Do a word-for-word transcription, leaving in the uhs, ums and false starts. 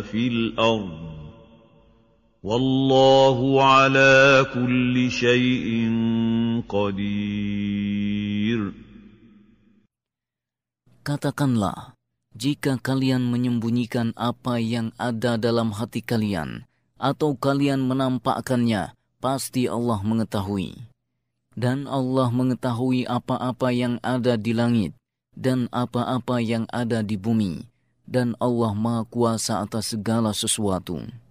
في الأرض والله على كل شيء قدير. Katakanlah, jika kalian menyembunyikan apa yang ada dalam hati kalian, atau kalian menampakkannya, pasti Allah mengetahui. Dan Allah mengetahui apa-apa yang ada di langit, dan apa-apa yang ada di bumi. Dan Allah Maha Kuasa atas segala sesuatu.